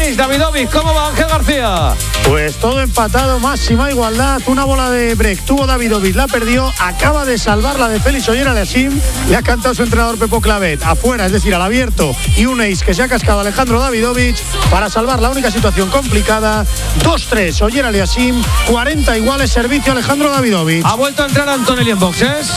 Aleix, Davidovich. ¿Cómo va, Ángel García? Pues todo empatado, máxima igualdad. Una bola de break tuvo Davidovich, la perdió. Acaba de salvarla de Félix Oyer-Aliassime. Le ha cantado su entrenador Pepo Clavet afuera, es decir, al abierto. Y un ace que se ha cascado Alejandro Davidovich para salvar la única situación complicada. 2-3, Oyer-Aliassime. 40 iguales, servicio Alejandro Davidovich. Ha vuelto a entrar Antonelli en boxes.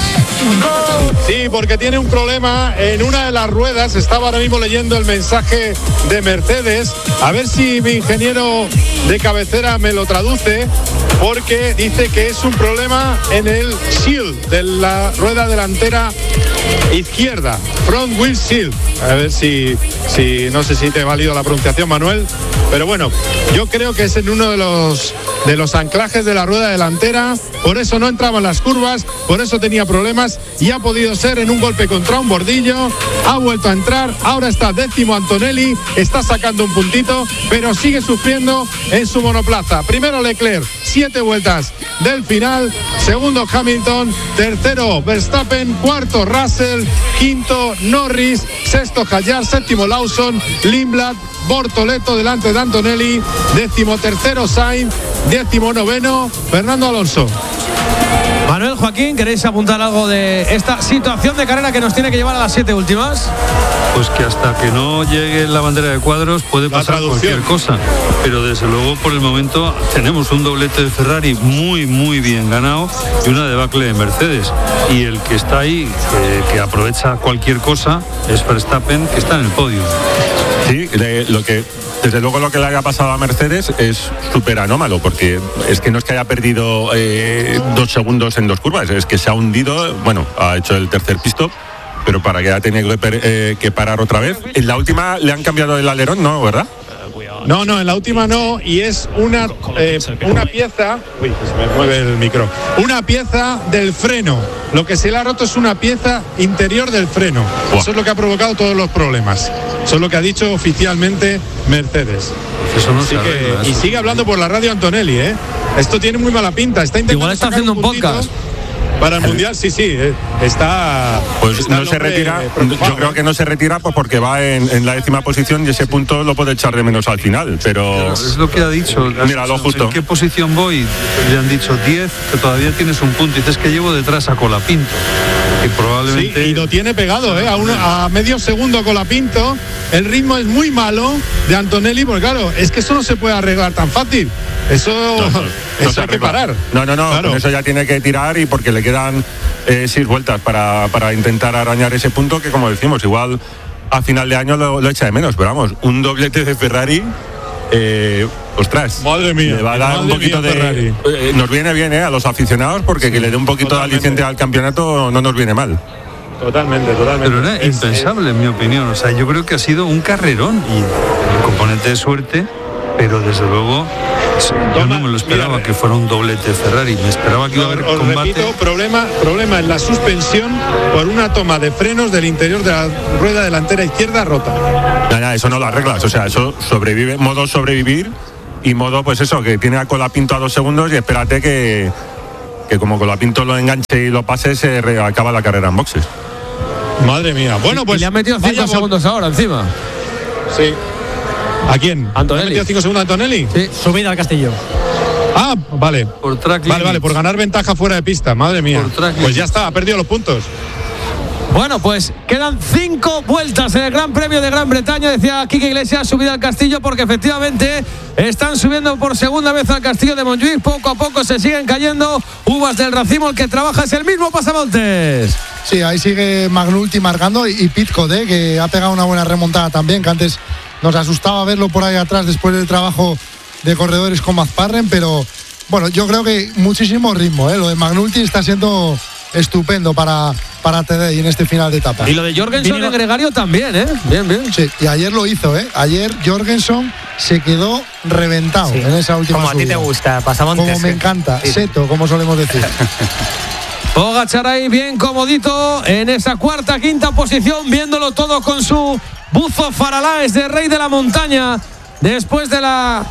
Sí, porque tiene un problema en una de las ruedas. Estaba ahora mismo leyendo el mensaje de Mercedes. A ver si mi ingeniero de cabecera me lo traduce, porque dice que es un problema en el shield de la rueda delantera izquierda, front wheel shield. A ver si no sé si te he valido la pronunciación, Manuel, pero bueno, yo creo que es en uno de los anclajes de la rueda delantera. Por eso no entraba en las curvas, por eso tenía problemas, y ha podido ser en un golpe contra un bordillo. Ha vuelto a entrar, ahora está 10º Antonelli, está sacando un puntito, pero sigue sufriendo en su monoplaza. Primero Leclerc, 7 vueltas del final. Segundo Hamilton, tercero Verstappen, cuarto Russell, quinto Norris, sexto Hadjar, séptimo Lawson, Lindblad, Bortoleto delante de Antonelli, 13º Sainz, 19º Fernando Alonso. Manuel, Joaquín, ¿queréis apuntar algo de esta situación de carrera que nos tiene que llevar a las 7 últimas? Pues que hasta que no llegue la bandera de cuadros puede pasar cualquier cosa, pero desde luego por el momento tenemos un doblete de Ferrari muy muy bien ganado y una debacle de Mercedes, y el que está ahí que aprovecha cualquier cosa es Verstappen, que está en el podio. Sí, desde luego lo que le haya pasado a Mercedes es súper anómalo, porque es que no es que haya perdido 2 segundos en 2 curvas, es que se ha hundido. Bueno, ha hecho el tercer pit stop, pero para que haya tenido que parar otra vez. En la última le han cambiado el alerón, ¿no? ¿Verdad? No, en la última no, y es una pieza. Uy, se me mueve el micro. Una pieza del freno. Lo que se le ha roto es una pieza interior del freno. Wow. Eso es lo que ha provocado todos los problemas. Eso es lo que ha dicho oficialmente Mercedes. Eso no y sigue hablando por la radio Antonelli, ¿eh? Esto tiene muy mala pinta. Está intentando. Igual está haciendo un podcast. Para el Mundial, sí, está. Pues está no se retira. Yo creo que no se retira pues porque va en la 10ª posición, y ese punto lo puede echar de menos al final. Pero es lo que ha dicho. Mira, lo justo. ¿En qué posición voy? Le han dicho 10, que todavía tienes un punto. Y dices que llevo detrás a Colapinto, que probablemente. Sí, y lo tiene pegado, a medio segundo Colapinto. El ritmo es muy malo de Antonelli, porque claro, es que eso no se puede arreglar tan fácil. Eso hay que parar. No, claro. Con eso ya tiene que tirar, y porque le quedan 6 vueltas para intentar arañar ese punto, que como decimos, igual a final de año lo echa de menos, pero vamos, un doblete de Ferrari, ostras, madre mía, le va a dar un poquito de Ferrari. Nos viene bien a los aficionados, porque sí, que le dé un poquito de aliciente al campeonato no nos viene mal. Totalmente. Pero era impensable, en mi opinión. O sea, yo creo que ha sido un carrerón, y el componente de suerte, pero desde luego yo no me lo esperaba que fuera un doblete Ferrari. Me esperaba que iba a haber combate. Repito, problema en la suspensión por una toma de frenos del interior de la rueda delantera izquierda rota. Nada, eso no lo arreglas. O sea, eso sobrevive, modo sobrevivir, y modo, pues eso, que tiene a Colapinto a 2 segundos, y espérate que como Colapinto lo enganche y lo pase, se acaba la carrera en boxes. Madre mía. Bueno, pues y le ha metido 5 segundos ahora encima. Sí. ¿A quién? Antonelli. ¿Le ha metido 5 segundos a Antonelli? Sí. Subida al Castillo. Ah, vale. Por track vale, por ganar ventaja fuera de pista. Madre mía. Pues ya está, ha perdido los puntos. Bueno, pues quedan 5 vueltas en el Gran Premio de Gran Bretaña. Decía Quique Iglesias, subida al Castillo, porque efectivamente están subiendo por segunda vez al Castillo de Montjuïc. Poco a poco se siguen cayendo uvas del racimo. El que trabaja es el mismo Pasamontes. Sí, ahí sigue Magnulti marcando, y Pitcock, que ha pegado una buena remontada también, que antes nos asustaba verlo por ahí atrás después del trabajo de corredores como Azparren, pero bueno, yo creo que muchísimo ritmo, lo de Magnulti está siendo estupendo para TD en este final de etapa. Y lo de Jorgensen en Gregario también, bien. Sí, y ayer lo hizo, Ayer Jorgensen se quedó reventado en esa última como subida. A ti te gusta, Pasamontes. Como me encanta, sí. Seto, como solemos decir. Pogačar ahí bien comodito en esa cuarta, quinta posición, viéndolo todo con su buzo Faralaes de rey de la montaña, después de la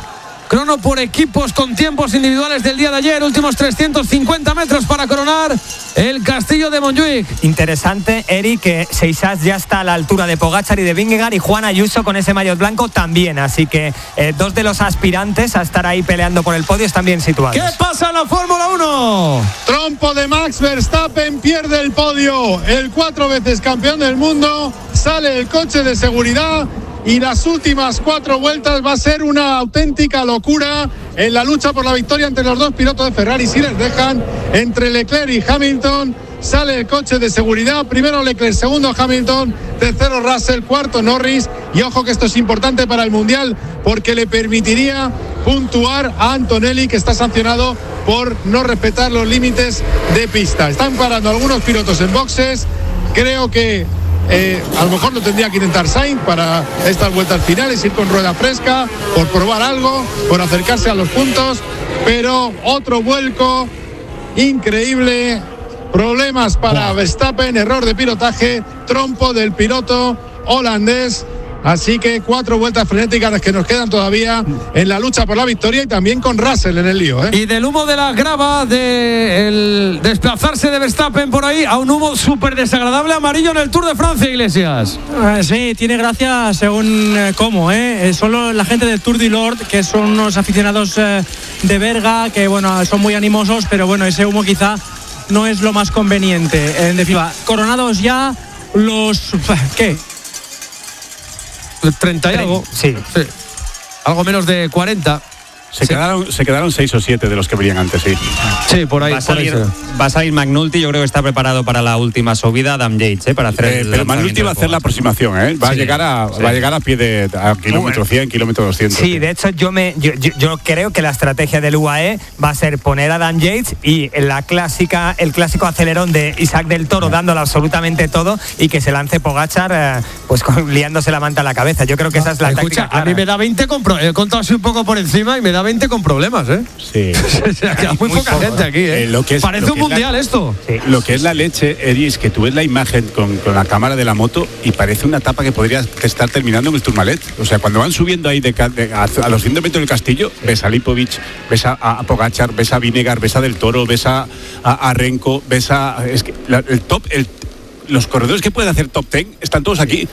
crono por equipos con tiempos individuales del día de ayer, últimos 350 metros para coronar el Castillo de Montjuïc. Interesante, Eric, que Seixas ya está a la altura de Pogačar y de Vingegaard, y Juan Ayuso con ese maillot blanco también, así que dos de los aspirantes a estar ahí peleando por el podio están bien situados. ¿Qué pasa en la Fórmula 1? Trompo de Max Verstappen, pierde el podio, el 4 veces campeón del mundo, sale el coche de seguridad y las últimas 4 vueltas va a ser una auténtica locura en la lucha por la victoria entre los dos pilotos de Ferrari. Si les dejan, entre Leclerc y Hamilton, sale el coche de seguridad, primero Leclerc, segundo Hamilton, tercero Russell, cuarto Norris, y ojo que esto es importante para el Mundial porque le permitiría puntuar a Antonelli, que está sancionado por no respetar los límites de pista. Están parando algunos pilotos en boxes, creo que a lo mejor lo tendría que intentar Sainz para estas vueltas finales, ir con rueda fresca, por probar algo, por acercarse a los puntos, pero otro vuelco increíble, problemas para Verstappen, error de pilotaje, trompo del piloto holandés. Así que 4 vueltas frenéticas las que nos quedan todavía en la lucha por la victoria, y también con Russell en el lío, ¿eh? Y del humo de la grava, del desplazarse de Verstappen por ahí, a un humo súper desagradable amarillo en el Tour de Francia, Iglesias. Sí, tiene gracia según cómo, solo la gente del Tour du Nord, que son unos aficionados de Berga, que bueno, son muy animosos, pero bueno, ese humo quizá no es lo más conveniente. En definitiva, coronados ya los... ¿Qué? 30 y algo. Sí. Algo menos de 40. Se quedaron 6 o 7 de los que venían antes, sí. Sí, por ahí. Va a salir McNulty, yo creo que está preparado para la última subida, Adam Yates, para hacer pero McNulty va a hacer la aproximación, va a llegar a pie de kilómetro 100, kilómetro 200. Sí, de hecho yo creo que la estrategia del UAE va a ser poner a Adam Yates y el clásico acelerón de Isaac del Toro dándolo absolutamente todo, y que se lance Pogačar liándose la manta a la cabeza. Yo creo que esa es la táctica clara. A mí me da 20 he contado así un poco por encima y me da 20 con problemas, Sí. O sea, queda muy poca gente aquí, Parece un mundial esto. Sí. Lo que es la leche, Eri, es que tú ves la imagen con la cámara de la moto y parece una etapa que podría estar terminando en el Tourmalet. O sea, cuando van subiendo ahí a los 100 metros del Castillo, ves a Lipovic, ves a Pogačar, ves a Vingegaard, ves a Del Toro, ves a Renko, ves a... Es que los corredores que pueden hacer top 10 están todos aquí.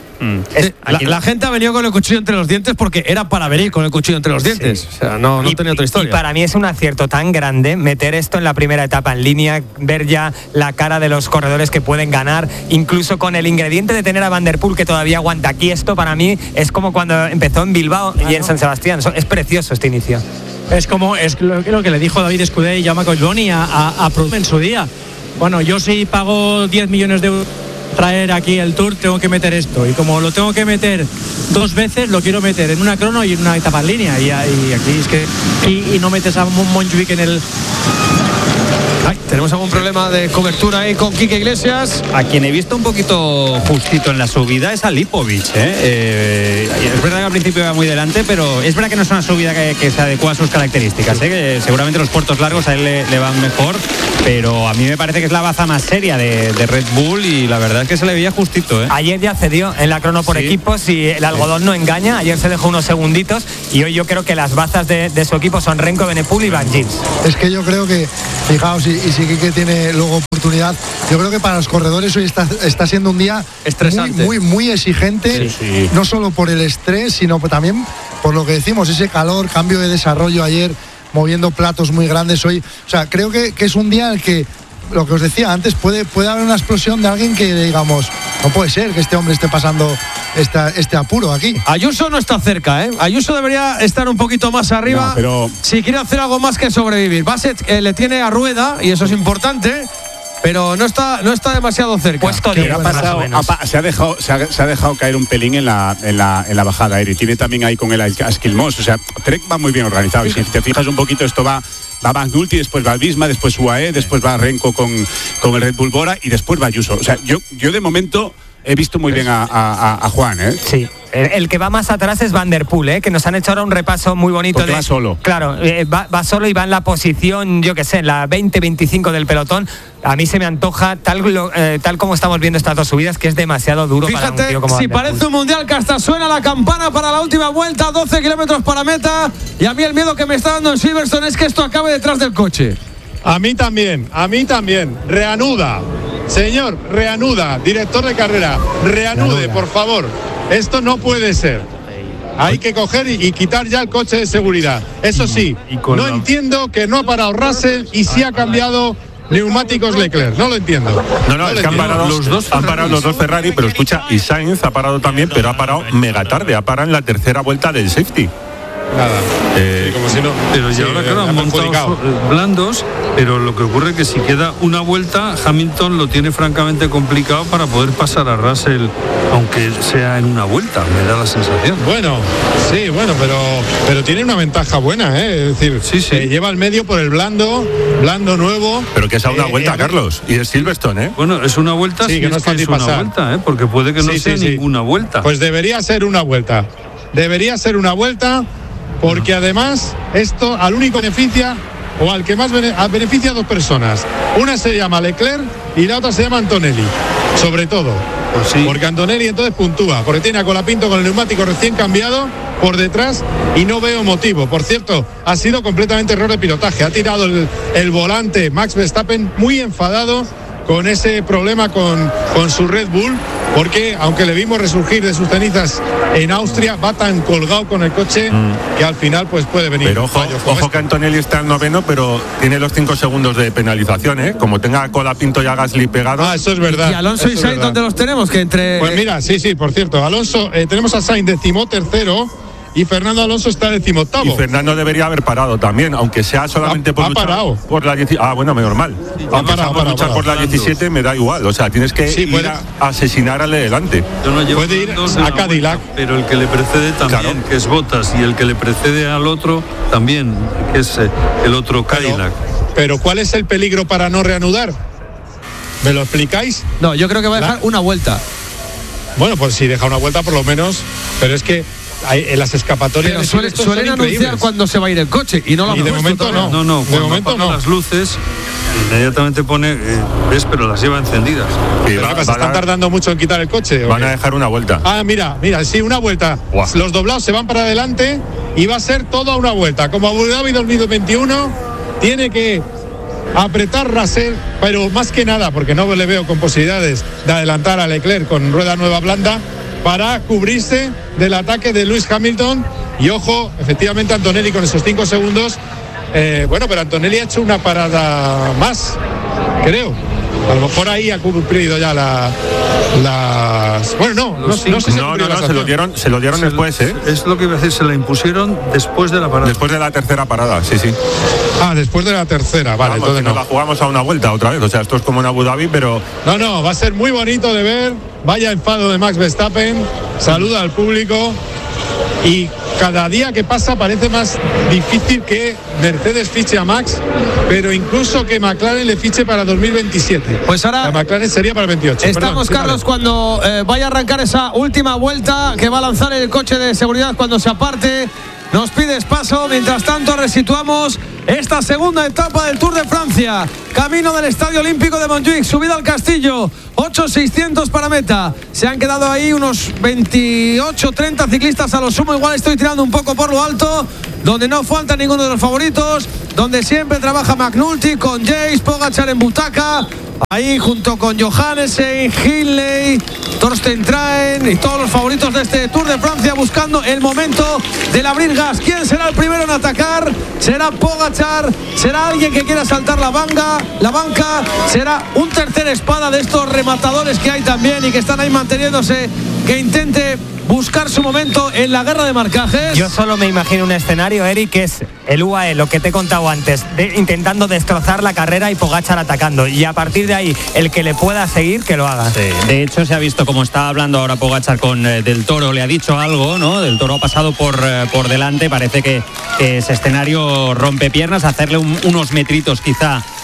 La gente ha venido con el cuchillo entre los dientes porque era para venir con el cuchillo entre los dientes. Sí. O sea, no tenía otra historia. Y para mí es un acierto tan grande meter esto en la primera etapa en línea, ver ya la cara de los corredores que pueden ganar, incluso con el ingrediente de tener a Van der Poel que todavía aguanta aquí. Esto para mí es como cuando empezó en Bilbao y en San Sebastián. Es precioso este inicio. Es lo que le dijo David Escudé y Jaume Collboni a Proust en su día. Bueno, yo sí pago 10 millones de euros traer aquí el Tour, tengo que meter esto, y como lo tengo que meter 2 veces, lo quiero meter en una crono y en una etapa en línea, y aquí es que y no metes a Montjuïc en el... Tenemos algún problema de cobertura ahí con Quique Iglesias. A quien he visto un poquito justito en la subida es a Lipovic, es verdad que al principio iba muy delante, pero es verdad que no es una subida que se adecua a sus características, que seguramente los puertos largos a él le van mejor, pero a mí me parece que es la baza más seria de Red Bull, y la verdad es que se le veía justito. Ayer ya cedió en la crono por equipos, y el algodón no engaña. Ayer se dejó unos segunditos, y hoy yo creo que las bazas de su equipo son Renko, Evenepoel y Van Gils. Es que yo creo que, fijaos, y si Quique tiene luego oportunidad, yo creo que para los corredores hoy está siendo un día estresante, muy exigente, no solo por el estrés, sino también por lo que decimos, ese calor, cambio de desarrollo ayer, moviendo platos muy grandes hoy. O sea, creo que es un día en el que, lo que os decía antes, puede haber una explosión de alguien que digamos, no puede ser que este hombre esté pasando este apuro aquí. Ayuso no está cerca, Ayuso debería estar un poquito más arriba, pero... si quiere hacer algo más que sobrevivir. Bassett le tiene a Rueda, y eso es importante, pero no está demasiado cerca. Puesto 10, se ha dejado caer un pelín en la bajada, y tiene también ahí con el Asquilmos. O sea, Trek va muy bien organizado, y si te fijas un poquito, esto va McNulty, después va Visma, después UAE, después va Renko con el Red Bull Bora, y después va Ayuso. O sea, yo de momento he visto muy bien a Juan, Sí. El que va más atrás es Van der Poel, que nos han hecho ahora un repaso muy bonito. Porque va solo. Claro, va solo y va en la posición, yo qué sé, en la 20-25 del pelotón. A mí se me antoja, tal como estamos viendo estas dos subidas, que es demasiado duro. Fíjate, para un tío como si Van der Poel. parece un mundial que hasta suena la campana para la última vuelta, 12 kilómetros para meta. Y a mí el miedo que me está dando en Silverstone es que esto acabe detrás del coche. A mí también. Reanuda. Señor, reanuda. Director de carrera, reanude, por favor. Esto no puede ser. Hay que coger y quitar ya el coche de seguridad. Eso sí, no entiendo que no ha parado Russell y sí ha cambiado neumáticos Leclerc. No lo entiendo. No, es que han parado los dos Ferrari, pero escucha, y Sainz ha parado también, pero ha parado mega tarde. Ha parado en la tercera vuelta del safety. Nada. Como si no. Pero ya ahora, claro, han montado blandos, pero lo que ocurre es que si queda una vuelta, Hamilton lo tiene francamente complicado para poder pasar a Russell, aunque sea en una vuelta, me da la sensación. Bueno, pero tiene una ventaja buena, es decir, lleva al medio por el blando nuevo. Pero que es a una vuelta, Carlos, y es Silverstone, Bueno, es una vuelta, sí, que no es fácil una pasar. vuelta, porque puede que no sea ninguna vuelta. Pues debería ser una vuelta. Porque además esto al único beneficia o al que más beneficia a dos personas. Una se llama Leclerc y la otra se llama Antonelli, sobre todo. Pues sí. Porque Antonelli entonces puntúa, porque tiene a Colapinto con el neumático recién cambiado por detrás y no veo motivo. Por cierto, ha sido completamente error de pilotaje. Ha tirado el volante Max Verstappen muy enfadado con ese problema con su Red Bull, porque aunque le vimos resurgir de sus cenizas en Austria, va tan colgado con el coche que al final pues puede venir. Pero ojo que Antonelli está en noveno, pero tiene los 5 segundos de penalización, Como tenga a Colapinto y a Gasly pegados. Eso es verdad. Y Alonso y Sainz, ¿dónde los tenemos? Que entre... Pues mira, sí, por cierto, Alonso, tenemos a Sainz 13º y Fernando Alonso está 18º. Y Fernando debería haber parado también, aunque sea solamente por luchar por la 17. Bueno, normal. Aunque sea por luchar por la 17, me da igual. O sea, tienes que ir a asesinar al de delante. Puede ir a Cadillac. Pero el que le precede también, que es Bottas, y el que le precede al otro también, que es el otro Cadillac. Pero ¿cuál es el peligro para no reanudar? ¿Me lo explicáis? No, yo creo que va a dejar una vuelta. Bueno, pues si deja una vuelta por lo menos, pero es que en las escapatorias suelen anunciar cuando se va a ir el coche y no lo han de momento todavía. No, de momento no. Las luces inmediatamente pone, ves, pero las lleva encendidas. ¿Están tardando mucho en quitar el coche? Van a dejar una vuelta. Mira, sí, una vuelta. Wow. Los doblados se van para adelante y va a ser toda una vuelta. Como Abu Dhabi 2021 tiene que apretar Russell, pero más que nada, porque no le veo con posibilidades de adelantar a Leclerc con rueda nueva blanda, para cubrirse del ataque de Lewis Hamilton. Y ojo, efectivamente Antonelli con esos 5 segundos. Pero Antonelli ha hecho una parada más, creo. A lo mejor ahí ha cumplido ya las. Bueno, no sé si se lo dieron después, Es lo que iba a decir, se la impusieron después de la parada. Después de la tercera parada, sí. Después de la tercera, vale. Entonces no la jugamos a una vuelta otra vez. O sea, esto es como en Abu Dhabi, pero. No, va a ser muy bonito de ver. Vaya enfado de Max Verstappen. Saluda al público. Y cada día que pasa parece más difícil que Mercedes fiche a Max, pero incluso que McLaren le fiche para 2027. Pues ahora la McLaren sería para el 28. Estamos, Carlos, cuando vaya a arrancar esa última vuelta que va a lanzar el coche de seguridad cuando se aparte. Nos pides paso. Mientras tanto, resituamos esta segunda etapa del Tour de Francia. Camino del Estadio Olímpico de Montjuic, subida al Castillo, 8.600 para meta. Se han quedado ahí unos 28-30 ciclistas a lo sumo. Igual estoy tirando un poco por lo alto. Donde no falta ninguno de los favoritos. Donde siempre trabaja McNulty con Jace, Pogačar en butaca. Ahí junto con Johannessen, Hindley, Torsten Traen y todos los favoritos de este Tour de Francia buscando el momento del abrir gas. ¿Quién será el primero en atacar? ¿Será Pogačar? ¿Será alguien que quiera saltar la banca? ¿Será un tercer espada de estos rematadores que hay también y que están ahí manteniéndose, que intente buscar su momento en la guerra de marcajes? Yo solo me imagino un escenario, Eric, que es el UAE, lo que te he contado antes, intentando destrozar la carrera y Pogačar atacando, y a partir de ahí el que le pueda seguir, que lo haga. Sí, de hecho se ha visto como está hablando ahora Pogačar con Del Toro, le ha dicho algo, ¿no? Del Toro ha pasado por delante, parece que ese escenario rompe piernas, hacerle unos metritos quizá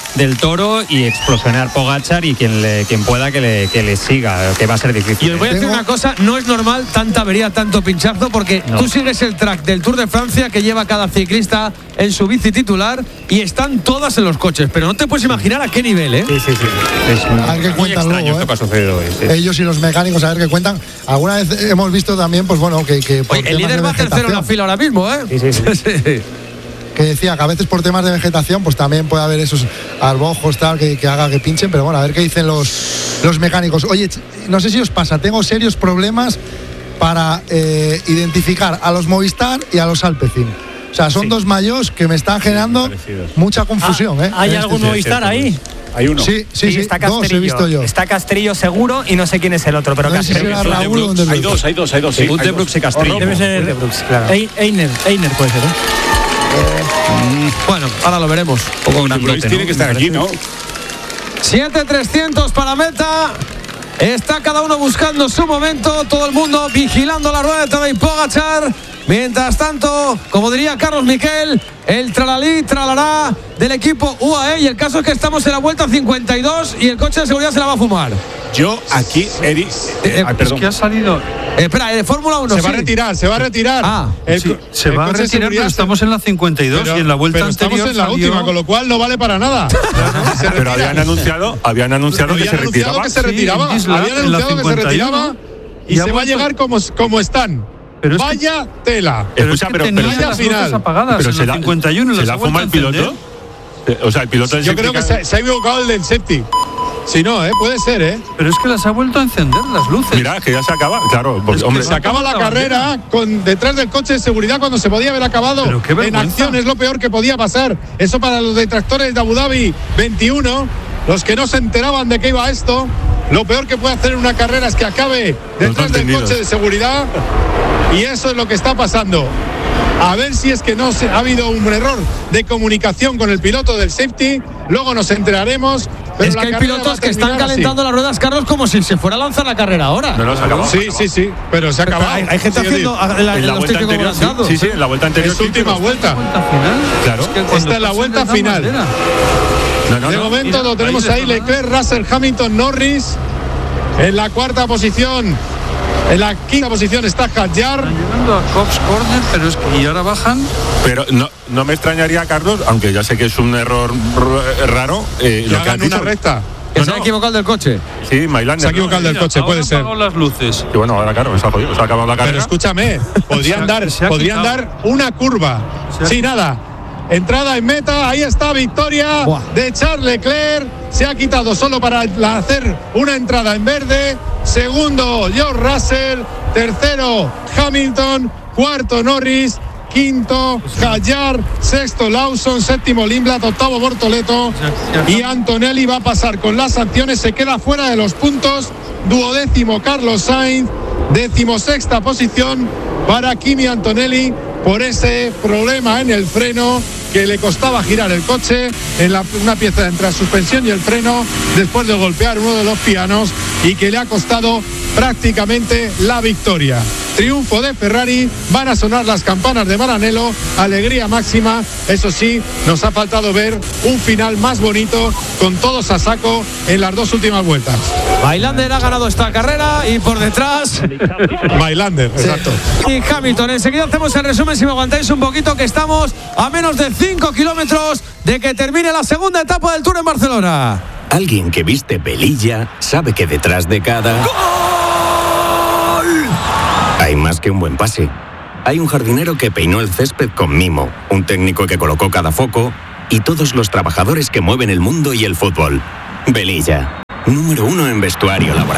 del Toro y explosionar Pogačar y quien pueda que le siga, que va a ser difícil. Y os voy a decir una cosa, no es normal tanta avería, tanto pinchazo, porque tú sigues el track del Tour de Francia que lleva cada ciclista en su bici titular y están todas en los coches, pero no te puedes imaginar a qué nivel, ¿eh? Sí. Es a ver qué muy cuentan extraño luego, esto que ha sucedido hoy. Sí. Ellos y los mecánicos, a ver qué cuentan. Alguna vez hemos visto también, pues bueno, que por Oye, el líder va tercero en la fila ahora mismo, ¿eh? Sí. Que decía que a veces por temas de vegetación pues también puede haber esos arbojos tal que haga que pinchen, pero bueno, a ver qué dicen los mecánicos. Oye, no sé si os pasa, tengo serios problemas para identificar a los Movistar y a los Alpecin. O sea, son dos mayos que me están generando mucha confusión. ¿Hay algún Movistar ahí? Hay uno. Sí, está Castrillo. Dos he visto yo. Está Castrillo seguro y no sé quién es el otro, pero No sé si Castrillo. será Raúl o Hay dos. Sí, De Brooks y Castrillo. Debe ser de Brooks, claro. Einer puede ser, Bueno, ahora lo veremos. Un poco grandote, tiene que estar aquí, ¿no? 7.300 para meta. Está cada uno buscando su momento, todo el mundo vigilando la rueda de Tadej Pogačar. Mientras tanto, como diría Carlos Miquel, el tralalí, tralará del equipo UAE. Y el caso es que estamos en la vuelta 52 y el coche de seguridad se la va a fumar. Yo aquí, Eri. Es que ha salido. Espera, de Fórmula 1. Se va a retirar. Se va a retirar, pero estamos en la 52 y en la vuelta pero anterior estamos en la salió... última, con lo cual no vale para nada. Pero habían anunciado que se retiraba. Habían anunciado que se retiraba y se va a llegar como están. Pero es vaya tela. Pero es que tenía vaya las final. luces apagadas Pero en se la 51 ¿se la fuma el piloto? O sea, el piloto del Yo creo que se ha equivocado el del safety. Si no, puede ser, Pero es que las ha vuelto a encender las luces. Mira, que ya se acaba. Claro, porque, hombre. Se acaba la carrera detrás del coche de seguridad cuando se podía haber acabado. Pero qué en vergüenza. acción es lo peor que podía pasar. Eso para los detractores de Abu Dhabi 21, los que no se enteraban de qué iba esto. Lo peor que puede hacer en una carrera es que acabe detrás del coche de seguridad. Y eso es lo que está pasando. A ver si es que ha habido un error de comunicación con el piloto del safety. Luego nos enteraremos. Pero es que hay pilotos que están calentando las ruedas, Carlos, como si se fuera a lanzar la carrera ahora. No, se acabó. Sí, pero se ha acabado. Hay gente haciendo En la vuelta anterior. Sí, en la vuelta anterior. Es su última vuelta. Claro. Esta es la vuelta final. De momento lo tenemos ahí: Leclerc, Russell, Hamilton, Norris. En la cuarta posición. En la quinta posición está Hadjar. Están llegando a Cops Corner, pero es que y ahora bajan. Pero no me extrañaría, Carlos, aunque ya sé que es un error raro, lo que has dicho. Una recta. Que se ha equivocado del coche. Sí, Mailander. Se ha equivocado del coche, puede ser. Han apagado las luces. Y bueno, ahora claro, se ha jodido, se ha acabado la carrera. Pero escúchame, podrían dar una curva. Sin nada. Entrada en meta, ahí está, victoria de Charles Leclerc. Se ha quitado solo para hacer una entrada en verde. Segundo, George Russell. Tercero, Hamilton. Cuarto, Norris. Quinto, Hadjar. Sexto, Lawson. Séptimo, Lindblad. Octavo, Bortoleto. Y Antonelli va a pasar con las sanciones. Se queda fuera de los puntos. Duodécimo, Carlos Sainz. 16ª posición para Kimi Antonelli por ese problema en el freno que le costaba girar el coche en una pieza entre la suspensión y el freno después de golpear uno de los pianos y que le ha costado prácticamente la victoria. Triunfo de Ferrari, van a sonar las campanas de Maranello, alegría máxima. Eso sí, nos ha faltado ver un final más bonito con todos a saco en las dos últimas vueltas. Mailander ha ganado esta carrera y por detrás Mailander, exacto. Y Hamilton. Enseguida hacemos el resumen, si me aguantáis un poquito, que estamos a menos de 5 kilómetros de que termine la segunda etapa del Tour en Barcelona. Alguien que viste velilla sabe que detrás de cada ¡gol! Hay más que un buen pase. Hay un jardinero que peinó el césped con mimo, un técnico que colocó cada foco y todos los trabajadores que mueven el mundo y el fútbol. Velilla, número 1 en vestuario laboral.